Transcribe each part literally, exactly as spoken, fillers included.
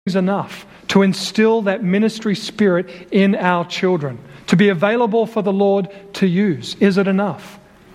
is enough to instill that ministry spirit in our children, to be available for the Lord to use? Is it enough?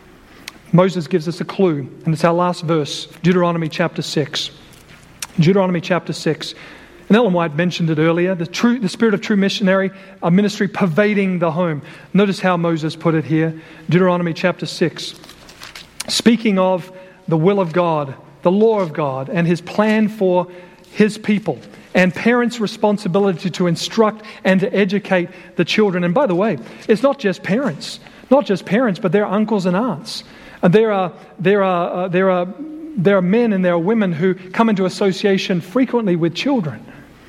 Moses gives us a clue, and it's our last verse, Deuteronomy chapter six. Deuteronomy chapter six. And Ellen White mentioned it earlier, the true, the spirit of true missionary a ministry pervading the home. Notice how Moses put it here, Deuteronomy chapter six. Speaking of the will of God, the law of God, and His plan for His people, and parents' responsibility to instruct and to educate the children. And by the way, it's not just parents, not just parents, but their uncles and aunts. And there are there are uh, there are there are men and there are women who come into association frequently with children.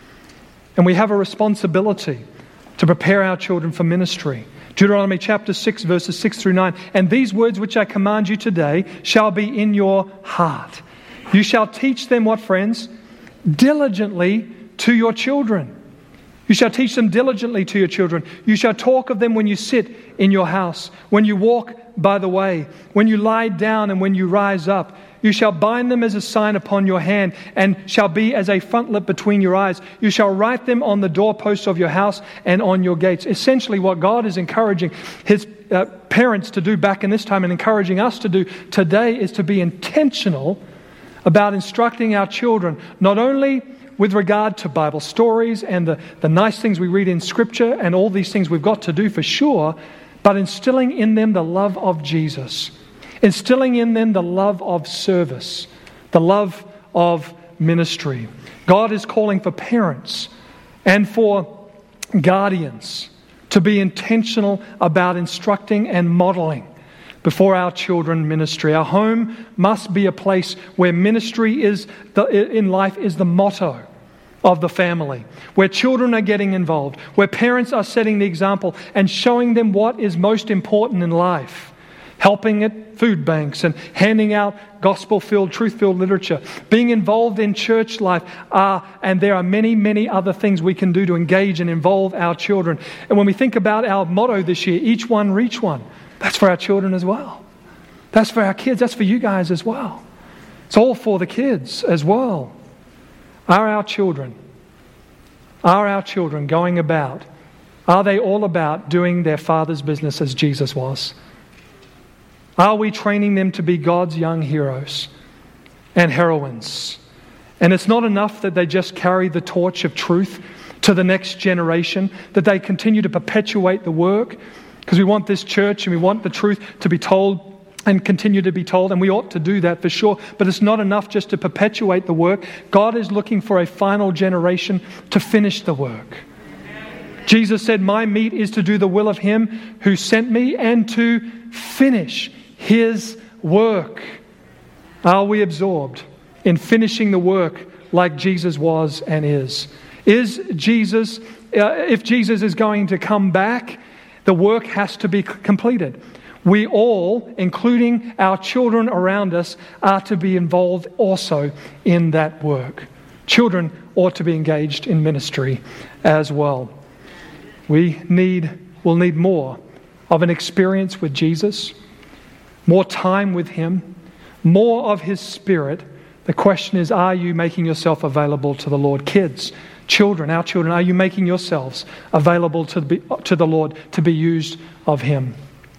And we have a responsibility to prepare our children for ministry. Deuteronomy chapter six, verses six through nine. And these words which I command you today shall be in your heart. You shall teach them what, friends? Diligently to your children. You shall teach them diligently to your children. You shall talk of them when you sit in your house, when you walk by the way, when you lie down and when you rise up. You shall bind them as a sign upon your hand, and shall be as a frontlet between your eyes. You shall write them on the doorposts of your house and on your gates. Essentially, what God is encouraging His uh, parents to do back in this time and encouraging us to do today is to be intentional about instructing our children, not only with regard to Bible stories and the, the nice things we read in Scripture and all these things we've got to do for sure, but instilling in them the love of Jesus. Instilling in them the love of service, the love of ministry. God is calling for parents and for guardians to be intentional about instructing and modeling before our children ministry. Our home must be a place where ministry is the, in life is the motto of the family, where children are getting involved, where parents are setting the example and showing them what is most important in life. Helping at food banks and handing out gospel-filled, truth-filled literature, being involved in church life, uh, and there are many, many other things we can do to engage and involve our children. And when we think about our motto this year, each one reach one, that's for our children as well. That's for our kids. That's for you guys as well. It's all for the kids as well. Are our children, are our children going about, are they all about doing their Father's business as Jesus was? Are we training them to be God's young heroes and heroines? And it's not enough that they just carry the torch of truth to the next generation, that they continue to perpetuate the work, because we want this church and we want the truth to be told and continue to be told, and we ought to do that for sure. But it's not enough just to perpetuate the work. God is looking for a final generation to finish the work. Jesus said, my meat is to do the will of Him who sent me and to finish His work. Are we absorbed in finishing the work like Jesus was and is? Is Jesus, uh, if Jesus is going to come back, the work has to be c- completed. We all, including our children around us, are to be involved also in that work. Children ought to be engaged in ministry as well. We need, will need more of an experience with Jesus, more time with Him, more of His Spirit. The question is, are you making yourself available to the Lord? Kids, children, our children, are you making yourselves available to the, to the Lord to be used of Him?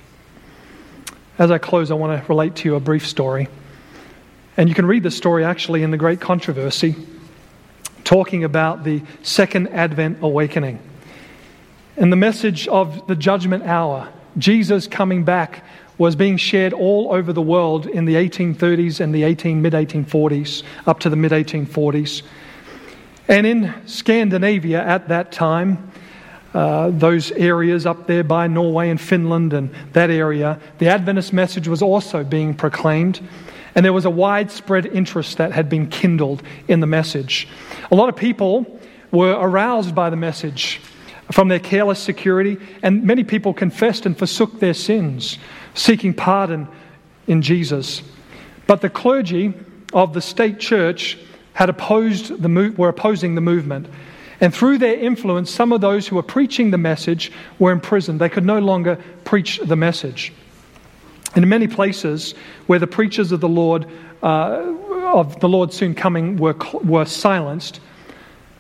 As I close, I want to relate to you a brief story. And you can read the story actually in The Great Controversy, talking about the Second Advent Awakening. And the message of the judgment hour, Jesus coming back, was being shared all over the world in the eighteen thirties and the eighteen, mid eighteen forties, up to the mid eighteen forties. And in Scandinavia at that time, uh, those areas up there by Norway and Finland and that area, the Adventist message was also being proclaimed. And there was a widespread interest that had been kindled in the message. A lot of people were aroused by the message from their careless security, and many people confessed and forsook their sins, seeking pardon in Jesus. But the clergy of the state church had opposed the move, were opposing the movement. And through their influence, some of those who were preaching the message were imprisoned. They could no longer preach the message. And in many places where the preachers of the Lord, uh, of the Lord soon coming, were were silenced,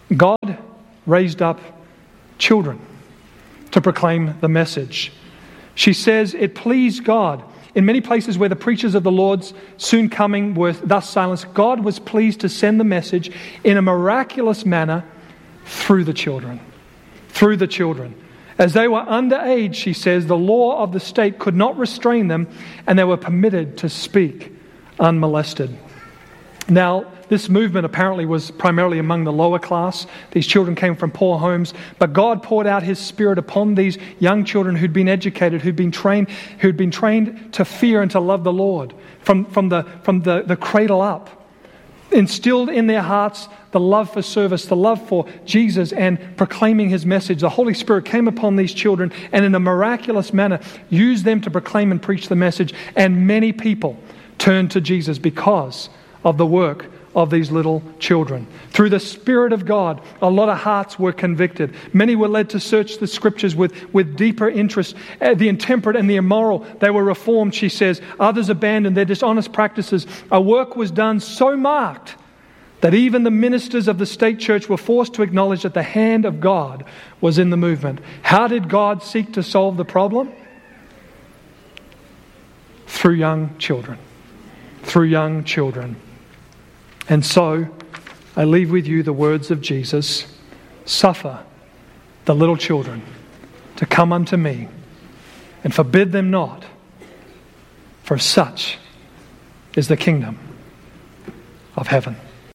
God raised up children to proclaim the message. She says it pleased God. In many places where the preachers of the Lord's soon coming were thus silenced, God was pleased to send the message in a miraculous manner through the children. Through the children. As they were underage, she says, the law of the state could not restrain them, and they were permitted to speak unmolested. Now, this movement apparently was primarily among the lower class. These children came from poor homes, but God poured out His Spirit upon these young children who'd been educated, who'd been trained, who'd been trained to fear and to love the Lord from, from the from the, the cradle up. Instilled in their hearts the love for service, the love for Jesus and proclaiming His message. The Holy Spirit came upon these children and in a miraculous manner used them to proclaim and preach the message. And many people turned to Jesus because of the work of these little children. Through the Spirit of God, a lot of hearts were convicted. Many were led to search the Scriptures with, with deeper interest. Uh, the intemperate and the immoral, they were reformed, she says. Others abandoned their dishonest practices. A work was done so marked that even the ministers of the state church were forced to acknowledge that the hand of God was in the movement. How did God seek to solve the problem? Through young children. Through young children. And so, I leave with you the words of Jesus, suffer the little children to come unto me, and forbid them not, for such is the kingdom of heaven.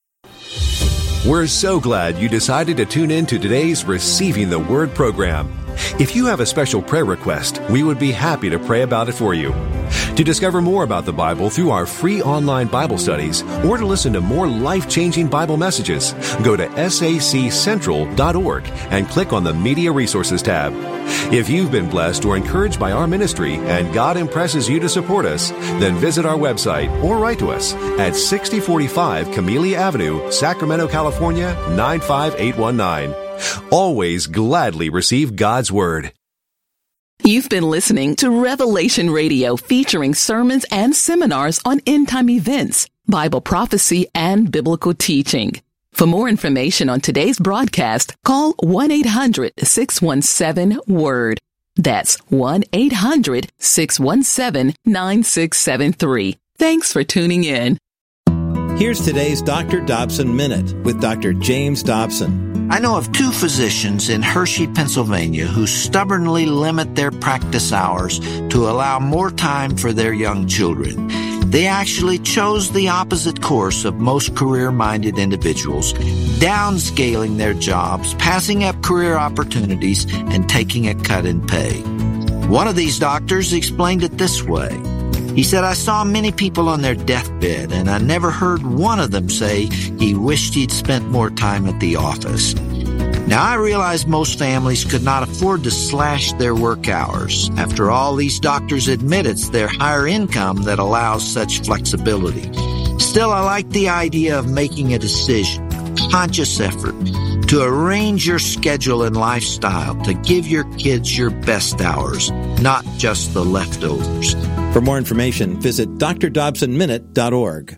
We're so glad you decided to tune in to today's Receiving the Word program. If you have a special prayer request, we would be happy to pray about it for you. To discover more about the Bible through our free online Bible studies, or to listen to more life-changing Bible messages, go to S A C central dot org and click on the Media Resources tab. If you've been blessed or encouraged by our ministry and God impresses you to support us, then visit our website or write to us at sixty forty-five Camellia Avenue, Sacramento, California, nine five eight one nine. Always gladly receive God's Word. You've been listening to Revelation Radio, featuring sermons and seminars on end-time events, Bible prophecy, and biblical teaching. For more information on today's broadcast, call one eight hundred six one seven word. That's one eight hundred six one seven nine six seven three. Thanks for tuning in. Here's today's Doctor Dobson Minute with Doctor James Dobson. I know of two physicians in Hershey, Pennsylvania, who stubbornly limit their practice hours to allow more time for their young children. They actually chose the opposite course of most career-minded individuals, downscaling their jobs, passing up career opportunities, and taking a cut in pay. One of these doctors explained it this way. He said, I saw many people on their deathbed, and I never heard one of them say he wished he'd spent more time at the office. Now, I realize most families could not afford to slash their work hours. After all, these doctors admit it's their higher income that allows such flexibility. Still, I like the idea of making a decision, conscious effort, to arrange your schedule and lifestyle to give your kids your best hours, not just the leftovers. For more information, visit d r dobson minute dot org.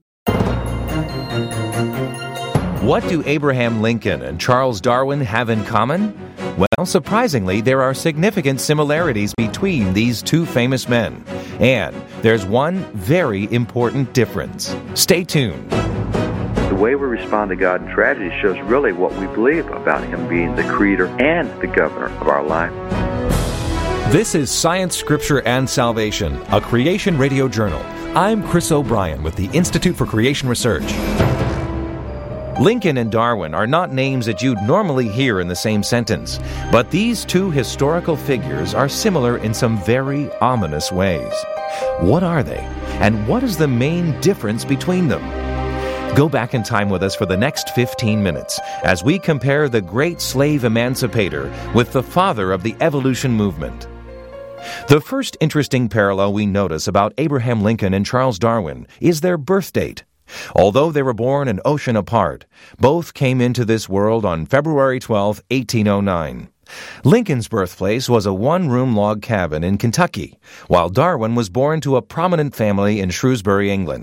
What do Abraham Lincoln and Charles Darwin have in common? Well, surprisingly, there are significant similarities between these two famous men. And there's one very important difference. Stay tuned. The way we respond to God in tragedy shows really what we believe about Him being the creator and the governor of our life. This is Science, Scripture, and Salvation, a Creation Radio Journal. I'm Chris O'Brien with the Institute for Creation Research. Lincoln and Darwin are not names that you'd normally hear in the same sentence, but these two historical figures are similar in some very ominous ways. What are they, and what is the main difference between them? Go back in time with us for the next fifteen minutes as we compare the great slave emancipator with the father of the evolution movement. The first interesting parallel we notice about Abraham Lincoln and Charles Darwin is their birth date. Although they were born an ocean apart, both came into this world on February twelfth, eighteen oh nine. Lincoln's birthplace was a one-room log cabin in Kentucky, while Darwin was born to a prominent family in Shrewsbury, England.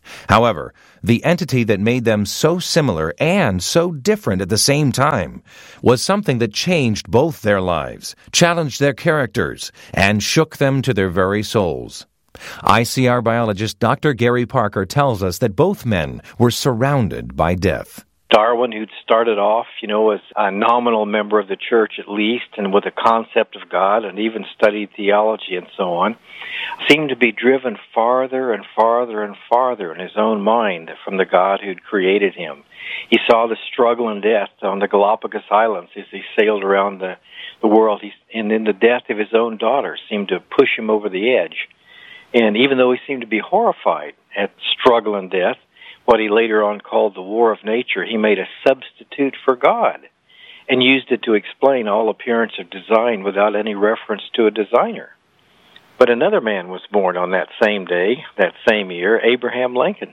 However, the entity that made them so similar and so different at the same time was something that changed both their lives, challenged their characters, and shook them to their very souls. I C R biologist Doctor Gary Parker tells us that both men were surrounded by death. Darwin, who'd started off, you know, as a nominal member of the church at least, and with a concept of God, and even studied theology and so on, seemed to be driven farther and farther and farther in his own mind from the God who'd created him. He saw the struggle and death on the Galapagos Islands as he sailed around the, the world, he, and then the death of his own daughter seemed to push him over the edge. And even though he seemed to be horrified at struggle and death, what he later on called the war of nature, he made a substitute for God and used it to explain all appearance of design without any reference to a designer. But another man was born on that same day, that same year, Abraham Lincoln.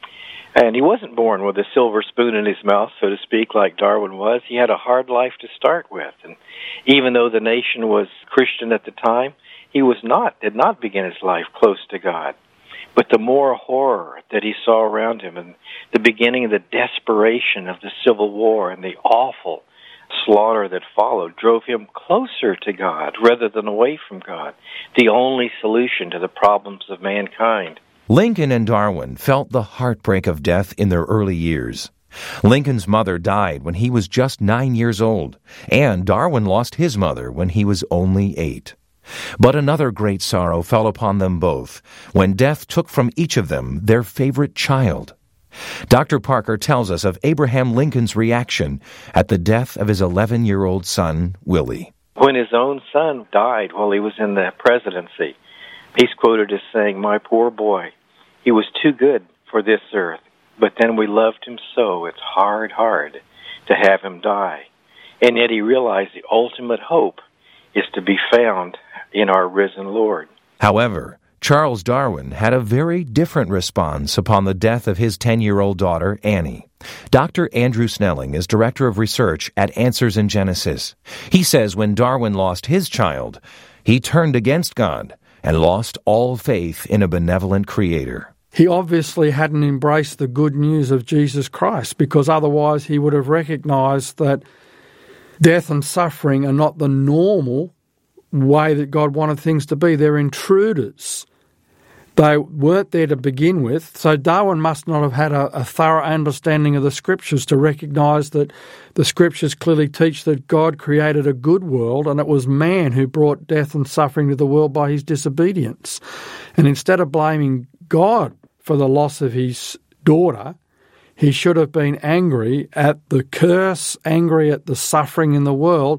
And he wasn't born with a silver spoon in his mouth, so to speak, like Darwin was. He had a hard life to start with. And even though the nation was Christian at the time, he was not, did not begin his life close to God. But the more horror that he saw around him and the beginning of the desperation of the Civil War and the awful slaughter that followed drove him closer to God rather than away from God, the only solution to the problems of mankind. Lincoln and Darwin felt the heartbreak of death in their early years. Lincoln's mother died when he was just nine years old, and Darwin lost his mother when he was only eight. But another great sorrow fell upon them both when death took from each of them their favorite child. Doctor Parker tells us of Abraham Lincoln's reaction at the death of his eleven-year-old son, Willie. When his own son died while he was in the presidency, he's quoted as saying, "My poor boy, he was too good for this earth, but then we loved him so, it's hard, hard to have him die." And yet he realized the ultimate hope is to be found in our risen Lord. However, Charles Darwin had a very different response upon the death of his ten-year-old daughter, Annie. Doctor Andrew Snelling is Director of Research at Answers in Genesis. He says when Darwin lost his child, he turned against God and lost all faith in a benevolent Creator. He obviously hadn't embraced the good news of Jesus Christ, because otherwise he would have recognized that death and suffering are not the normal way that God wanted things to be. They're intruders. They weren't there to begin with, so Darwin must not have had a, a thorough understanding of the Scriptures to recognise that the Scriptures clearly teach that God created a good world and it was man who brought death and suffering to the world by his disobedience. And instead of blaming God for the loss of his daughter, he should have been angry at the curse, angry at the suffering in the world,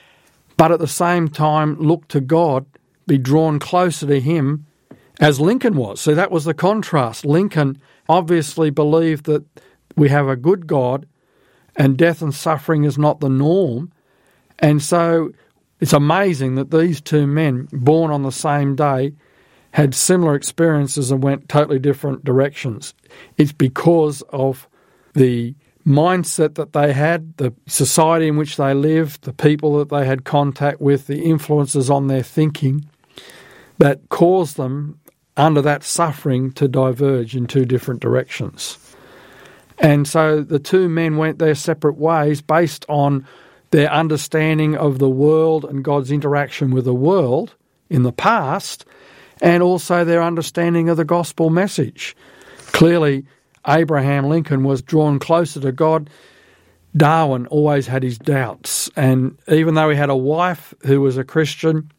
but at the same time look to God, be drawn closer to him, as Lincoln was. So that was the contrast. Lincoln obviously believed that we have a good God and death and suffering is not the norm. And so it's amazing that these two men, born on the same day, had similar experiences and went totally different directions. It's because of the mindset that they had, the society in which they lived, the people that they had contact with, the influences on their thinking that caused them, under that suffering, to diverge in two different directions. And so the two men went their separate ways based on their understanding of the world and God's interaction with the world in the past, and also their understanding of the gospel message. Clearly, Abraham Lincoln was drawn closer to God. Darwin always had his doubts, and even though he had a wife who was a Christian,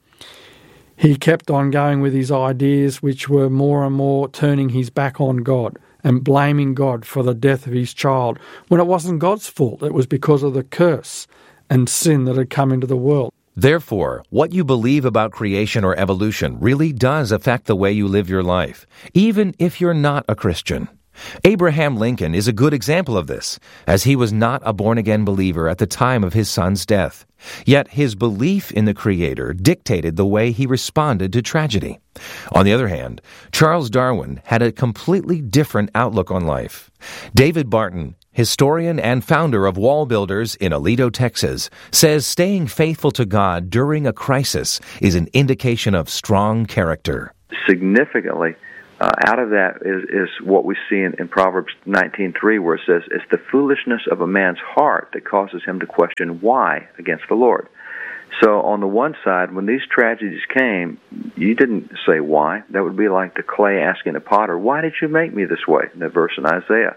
he kept on going with his ideas, which were more and more turning his back on God and blaming God for the death of his child, when it wasn't God's fault. It was because of the curse and sin that had come into the world. Therefore, what you believe about creation or evolution really does affect the way you live your life, even if you're not a Christian. Abraham Lincoln is a good example of this, as he was not a born-again believer at the time of his son's death. Yet his belief in the Creator dictated the way he responded to tragedy. On the other hand, Charles Darwin had a completely different outlook on life. David Barton, historian and founder of Wall Builders in Aledo, Texas, says staying faithful to God during a crisis is an indication of strong character. Significantly, Uh, out of that is, is what we see in, in Proverbs nineteen three, where it says, it's the foolishness of a man's heart that causes him to question why against the Lord. So on the one side, when these tragedies came, you didn't say why. That would be like the clay asking the potter, why did you make me this way? In the verse in Isaiah.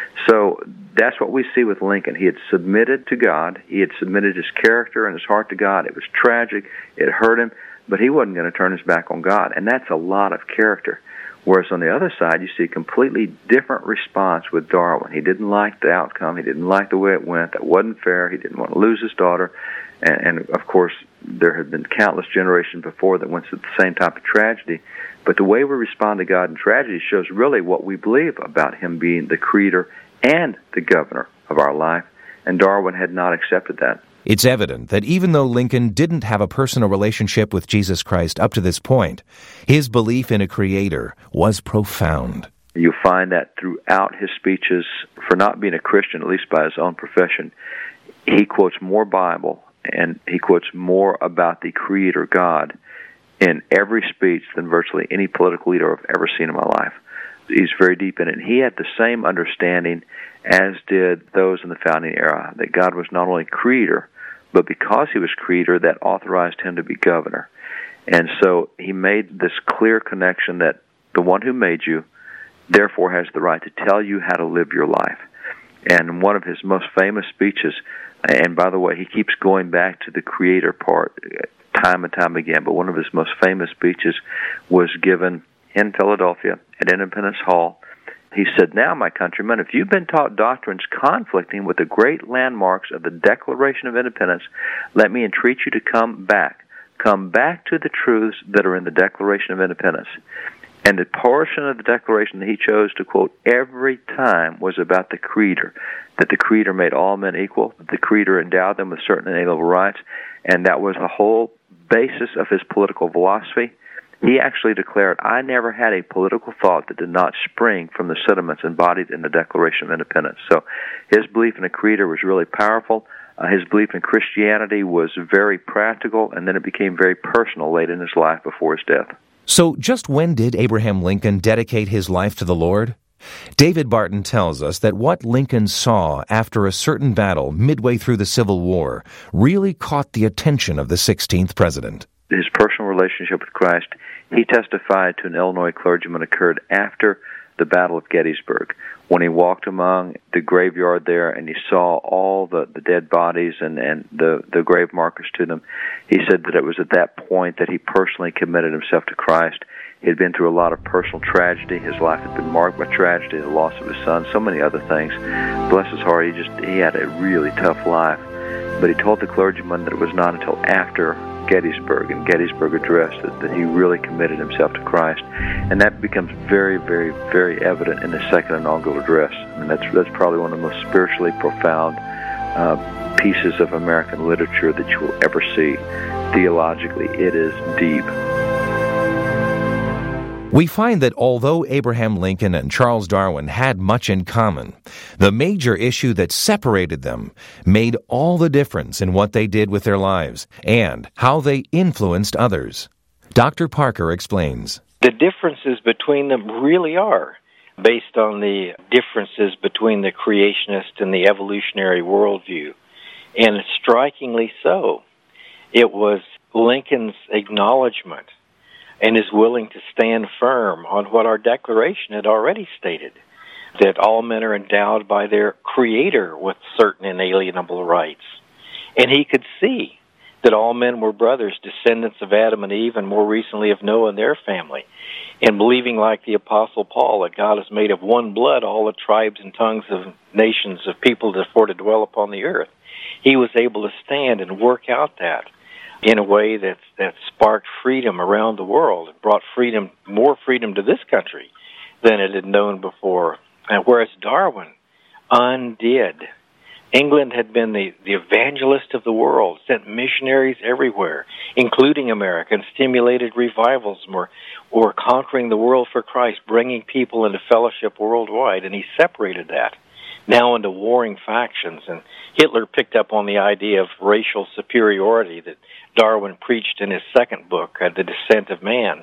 So that's what we see with Lincoln. He had submitted to God. He had submitted his character and his heart to God. It was tragic. It hurt him, but he wasn't going to turn his back on God. And that's a lot of character. Whereas on the other side, you see a completely different response with Darwin. He didn't like the outcome. He didn't like the way it went. That wasn't fair. He didn't want to lose his daughter. And, and of course, there had been countless generations before that went through the same type of tragedy. But the way we respond to God in tragedy shows really what we believe about him being the creator and the governor of our life. And Darwin had not accepted that. It's evident that even though Lincoln didn't have a personal relationship with Jesus Christ up to this point, his belief in a creator was profound. You find that throughout his speeches, for not being a Christian, at least by his own profession, he quotes more Bible and he quotes more about the Creator God in every speech than virtually any political leader I've ever seen in my life. He's very deep in it. He had the same understanding as did those in the founding era, that God was not only Creator, but because he was Creator, that authorized him to be governor. And so he made this clear connection that the one who made you, therefore, has the right to tell you how to live your life. And one of his most famous speeches, and by the way, he keeps going back to the Creator part time and time again, but one of his most famous speeches was given in Philadelphia at Independence Hall. He said, now, my countrymen, if you've been taught doctrines conflicting with the great landmarks of the Declaration of Independence, let me entreat you to come back. Come back to the truths that are in the Declaration of Independence. And the portion of the Declaration that he chose to quote every time was about the Creator, that the Creator made all men equal, that the Creator endowed them with certain inalienable rights, and that was the whole basis of his political philosophy. He actually declared, I never had a political thought that did not spring from the sentiments embodied in the Declaration of Independence. So his belief in a Creator was really powerful. Uh, his belief in Christianity was very practical, and then it became very personal late in his life before his death. So just when did Abraham Lincoln dedicate his life to the Lord? David Barton tells us that what Lincoln saw after a certain battle midway through the Civil War really caught the attention of the sixteenth president. His personal relationship with Christ, he testified to an Illinois clergyman, occurred after the Battle of Gettysburg, when he walked among the graveyard there and he saw all the, the dead bodies and, and the, the grave markers to them. He said that it was at that point that he personally committed himself to Christ. He had been through a lot of personal tragedy. His life had been marked by tragedy, the loss of his son, so many other things. Bless his heart, he just he had a really tough life. But he told the clergyman that it was not until after Gettysburg and Gettysburg Address that, that he really committed himself to Christ. And that becomes very, very, very evident in the second inaugural address. I mean, that's, that's probably one of the most spiritually profound uh, pieces of American literature that you will ever see. Theologically, it is deep. We find that although Abraham Lincoln and Charles Darwin had much in common, the major issue that separated them made all the difference in what they did with their lives and how they influenced others. Doctor Parker explains. The differences between them really are based on the differences between the creationist and the evolutionary worldview, and strikingly so. It was Lincoln's acknowledgement and is willing to stand firm on what our Declaration had already stated, that all men are endowed by their Creator with certain inalienable rights. And he could see that all men were brothers, descendants of Adam and Eve, and more recently of Noah and their family. And believing, like the Apostle Paul, that God has made of one blood all the tribes and tongues of nations of people for to dwell upon the earth, he was able to stand and work out that in a way that that sparked freedom around the world. It brought freedom, more freedom to this country than it had known before. And whereas Darwin undid. England had been the, the evangelist of the world, sent missionaries everywhere, including America, and stimulated revivals, or, or conquering the world for Christ, bringing people into fellowship worldwide, and he separated that now into warring factions. And Hitler picked up on the idea of racial superiority that Darwin preached in his second book, uh, The Descent of Man.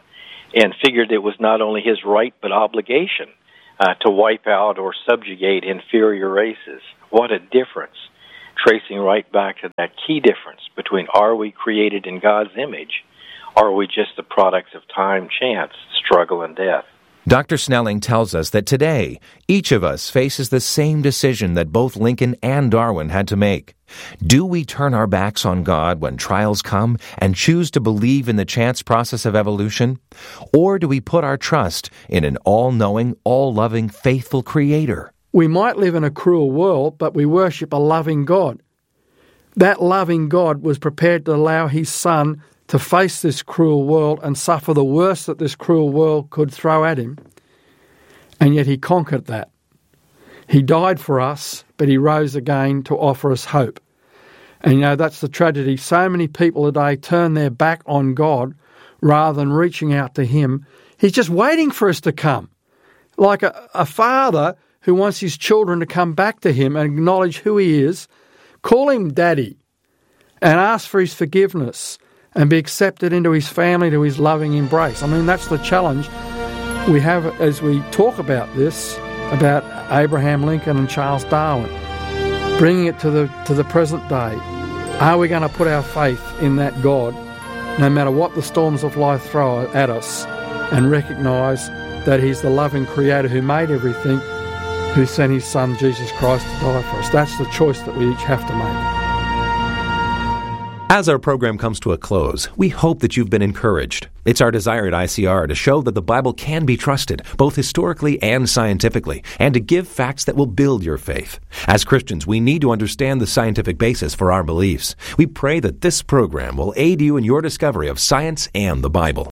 and figured it was not only his right but obligation uh, to wipe out or subjugate inferior races. What a difference, tracing right back to that key difference between are we created in God's image, or are we just the products of time, chance, struggle, and death? Doctor Snelling tells us that today, each of us faces the same decision that both Lincoln and Darwin had to make. Do we turn our backs on God when trials come and choose to believe in the chance process of evolution? Or do we put our trust in an all-knowing, all-loving, faithful Creator? We might live in a cruel world, but we worship a loving God. That loving God was prepared to allow his Son to face this cruel world and suffer the worst that this cruel world could throw at him. And yet he conquered that. He died for us, but he rose again to offer us hope. And you know, that's the tragedy. So many people today turn their back on God rather than reaching out to him. He's just waiting for us to come. Like a, a father who wants his children to come back to him and acknowledge who he is, call him Daddy, and ask for his forgiveness, and be accepted into his family, to his loving embrace. I mean, that's the challenge we have as we talk about this, about Abraham Lincoln and Charles Darwin, bringing it to the to the present day. Are we going to put our faith in that God, no matter what the storms of life throw at us, and recognise that he's the loving Creator who made everything, who sent his Son, Jesus Christ, to die for us? That's the choice that we each have to make. As our program comes to a close, we hope that you've been encouraged. It's our desire at I C R to show that the Bible can be trusted, both historically and scientifically, and to give facts that will build your faith. As Christians, we need to understand the scientific basis for our beliefs. We pray that this program will aid you in your discovery of science and the Bible.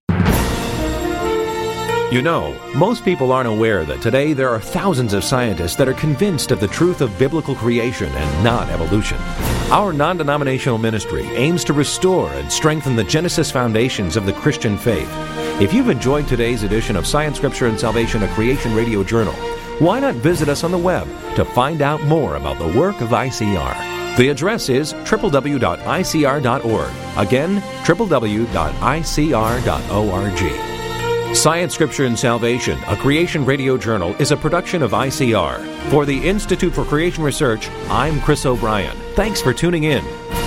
You know, most people aren't aware that today there are thousands of scientists that are convinced of the truth of biblical creation and not evolution. Our non-denominational ministry aims to restore and strengthen the Genesis foundations of the Christian faith. If you've enjoyed today's edition of Science, Scripture, and Salvation, a Creation Radio Journal, why not visit us on the web to find out more about the work of I C R? The address is w w w dot i c r dot org. Again, w w w dot i c r dot org. Science, Scripture, and Salvation, a Creation Radio Journal, is a production of I C R. For the Institute for Creation Research, I'm Chris O'Brien. Thanks for tuning in.